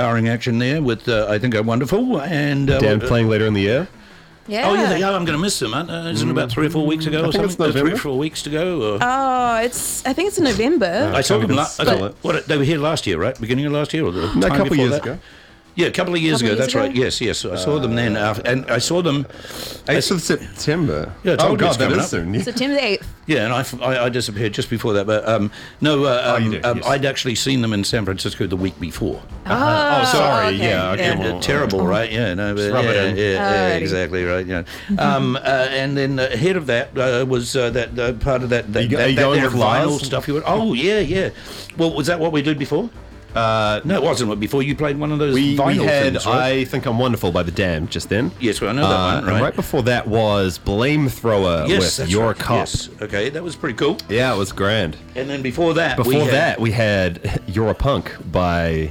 powering action there with, I think, a wonderful and Dan playing later in the year. Yeah. Oh yeah, they are. I'm going to miss them. Isn't it about 3 or 4 weeks ago or think it's something? 3 November. or 4 weeks ago. Or... I think it's in November. I saw them. But- What they were here last year, right? Beginning of last year, or the No, a time couple before years that? ago. Yeah, a couple of years ago. That's right. Yes. I saw them then, and I saw them. 8th of September. Yeah, I told oh you God, it's that coming is up. soon. September the 8th. Yeah, and I disappeared just before that. But you did, yes. I'd actually seen them in San Francisco the week before. Oh, sorry. okay. Yeah, okay. Yeah. Well, Terrible, right? Yeah, no, but rub it in. Alrighty. exactly right. Yeah, and then ahead of that was that part of that Are you that going there with vinyl Lars? stuff. You were, oh yeah. Well, was that what we did before? No, it wasn't. What before you played one of those we vinyl had things, right? I Think I'm Wonderful by The Damned just then. Yes, well, I know that one. Right. And right before that was Blamethrower Yes, with that's Your right. Cop. Yes. Okay, that was pretty cool. Yeah, it was grand. And then before that, We had You're a Punk by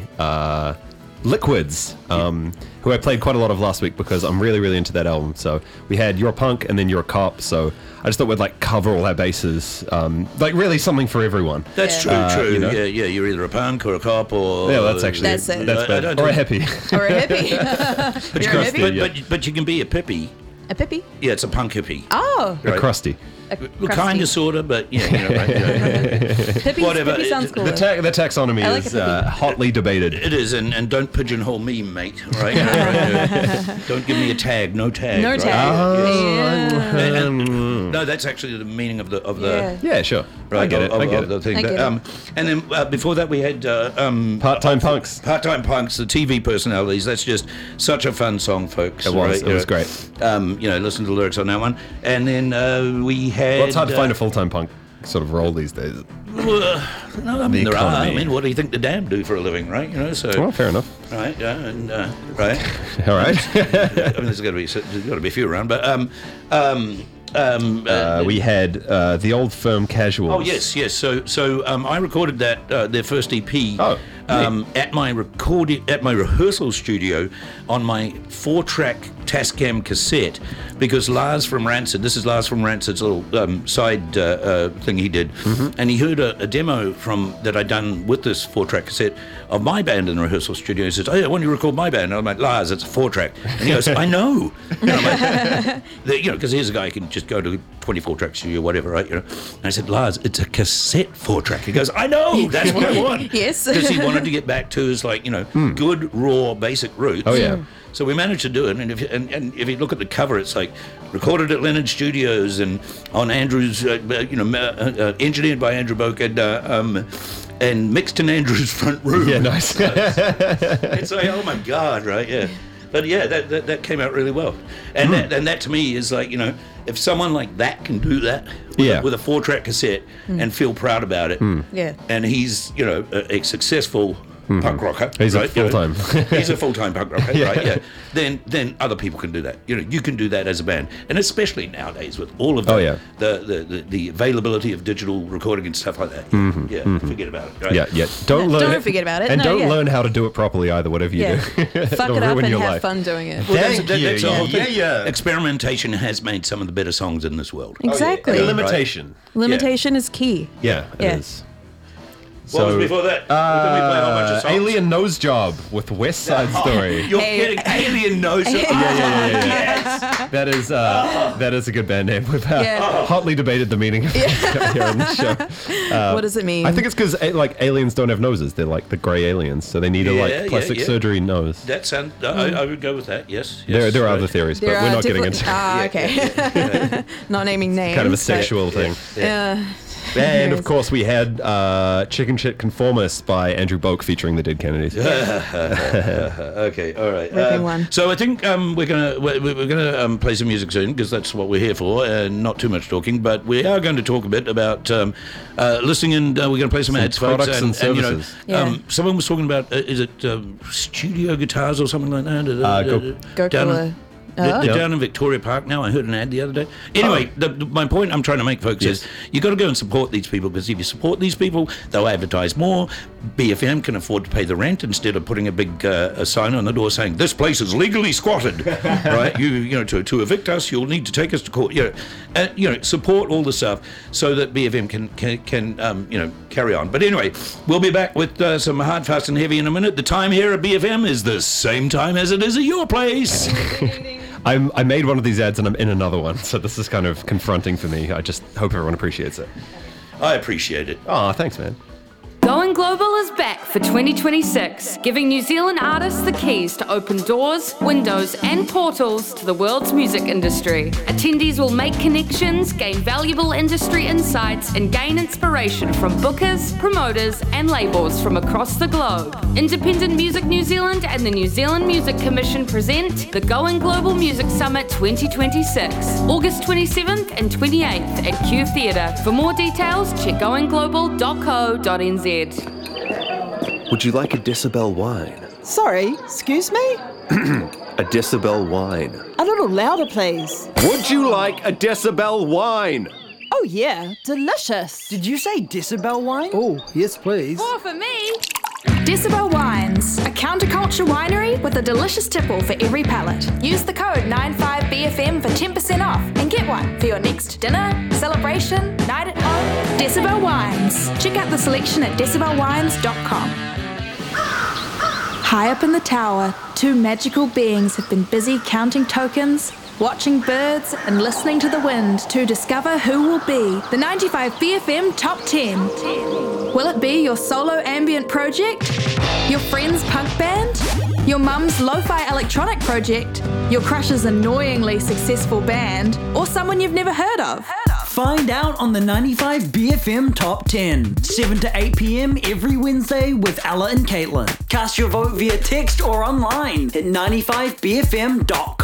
Liquids, who I played quite a lot of last week because I'm really, really into that album. So we had You're a Punk and then You're a Cop. So I just thought we'd like cover all our bases, like really something for everyone. That's Yeah. true. you know? Yeah. You're either a punk or a cop or Yeah, that's actually That's it. that's I bad. don't Or a know. hippie. Or a hippie. But, You're a hippie? but you can be a pippy. A pippy? Yeah, it's a punk hippie. Oh. A crusty. A Well, kind of, sort of, but yeah, right. Hippie, Whatever. hippie sounds cool. The taxonomy I like is a hippie. hotly debated. It is, and don't pigeonhole me, mate. Right? Right. Don't give me a tag. No tag. No right? tag. Yeah. Yeah. No, that's actually the meaning of the Yeah. Yeah, sure. right I get it. of, I get of the it. thing. I get But, and then before that, we had Part-time punks. Part-time punks, the TV personalities. That's just such a fun song, folks. It was. Right? It was great. Listen to the lyrics on that one. And then we had. Well, it's hard to find a full-time punk sort of role these days. No, I mean, there are. I economy. mean, what do you think the Damned do for a living, right? You know, so Well, fair enough. right, yeah, and right. All right. I mean, there's got to be a few around, but We had the Old Firm Casuals. Oh yes. So I recorded that their first EP Oh, at my rehearsal studio on my 4-track Tascam cassette because Lars from Rancid. This is Lars from Rancid's little side thing he did, and he heard a demo that I'd done with this 4-track cassette of my band in the rehearsal studio. He says, "Hey, I want you to record my band." And I'm like, "Lars, it's a 4-track," and he goes, "I know." And I'm like, because here's a guy who can just go to 24-track studio, whatever, right? And I said, "Lars, it's a cassette 4-track." He goes, "I know, that's what I want." Yes. Because he wanted to get back to his good raw basic roots. Oh, yeah. So we managed to do it, and if you look at the cover, it's like recorded at Leonard Studios and on Andrew's, engineered by Andrew Boke and mixed in Andrew's front room. Yeah, nice. It's like, oh my God, right? Yeah. But yeah, that came out really well, and that to me is like, if someone like that can do that with a 4-track cassette and feel proud about it, Yeah. and he's a successful punk rocker, He's a right? full-time. He's a full-time punk rocker, Yeah. right? Yeah. Then other people can do that. You can do that as a band, and especially nowadays with all of the availability of digital recording and stuff like that. Forget about it. Right? Yeah. Don't forget about it. And No, don't yeah. learn how to do it properly either, whatever you Yeah. do. Fuck It'll it up ruin and your have life. fun doing it. Well, Thank that's you. the whole thing. Yeah. Experimentation has made some of the better songs in this world. Exactly. And limitation. Limitation is key. Yeah, it Yeah. is. What was before that? Then we play a whole bunch of songs. Alien Nose Job with West Side Story. You're Hey. kidding. Alien knows it. Yeah. That is a good band name. We've Yeah. hotly debated the meaning of it here on the show. What does it mean? I think it's because aliens don't have noses. They're like the grey aliens, so they need a plastic surgery nose. That sounds. I would go with that. Yes. There are right. other theories, but There we're are not getting different- into okay. Not naming names. kind of a but- sexual thing. Yeah. And of course, we had Chicken Shit Conformist by Andrew Boke featuring the Dead Kennedys. Okay. All right. Ripping one. So I think we're gonna play some music soon because that's what we're here for, and not too much talking. But we are going to talk a bit about listening, and we're going to play some ads, folks, products and services. Yeah. Someone was talking about is it studio guitars or something like that? Go- Gokula. They're down in Victoria Park now. I heard an ad the other day. Anyway, my point I'm trying to make, folks, is you got to go and support these people, because if you support these people, they'll advertise more. BFM can afford to pay the rent instead of putting a big a sign on the door saying this place is legally squatted. Right? You know, to evict us, you'll need to take us to court. Support all the stuff so that BFM can carry on. But anyway, we'll be back with some hard, fast, and heavy in a minute. The time here at BFM is the same time as it is at your place. I made one of these ads and I'm in another one, so this is kind of confronting for me. I just hope everyone appreciates it. I appreciate it. Oh, thanks, man. Going Global is back for 2026, giving New Zealand artists the keys to open doors, windows, and portals to the world's music industry. Attendees will make connections, gain valuable industry insights, and gain inspiration from bookers, promoters, and labels from across the globe. Independent Music New Zealand and the New Zealand Music Commission present the Going Global Music Summit 2026, August 27th and 28th at Q Theatre. For more details, check goingglobal.co.nz. Would you like a Decibel wine? Sorry, excuse me? A Decibel wine. A little louder, please. Would you like a Decibel wine? Oh yeah, delicious. Did you say Decibel wine? Oh, yes please. More for me! Decibel Wines, a counterculture winery with a delicious tipple for every palate. Use the code 95BFM for 10% off and get one for your next dinner, celebration, night at home. Decibel Wines. Check out the selection at decibelwines.com. High up in the tower, two magical beings have been busy counting tokens, watching birds and listening to the wind to discover who will be the 95BFM Top 10. Will it be your solo ambient project? Your friend's punk band? Your mum's lo-fi electronic project? Your crush's annoyingly successful band? Or someone you've never heard of? Find out on the 95 BFM Top 10, 7 to 8 p.m. every Wednesday with Ella and Caitlin. Cast your vote via text or online at 95bfm.com.